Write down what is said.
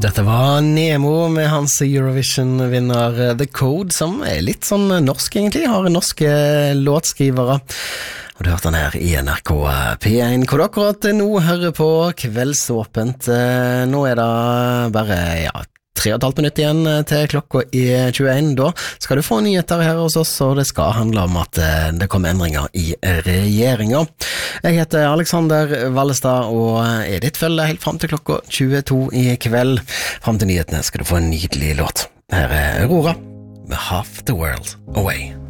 Dette var Nemo med hans Eurovision-vinner The Code, som litt sånn norsk egentlig, har norske låtskrivere. Og du hørte den her i NRK P1, hvor du akkurat nå hører på Kveldsåpent. Nå det bare, 3,5 minutter igjen til klokka i 21. Da skal du få nyheter her hos oss, og det skal handle om at det kommer endringer i regjeringen. Jeg heter Alexander Vallestad, og ditt følge helt frem til klokka 22 i kveld. Frem til nyhetene skal du få en nydelig låt. Her Aurora med Half the World Away.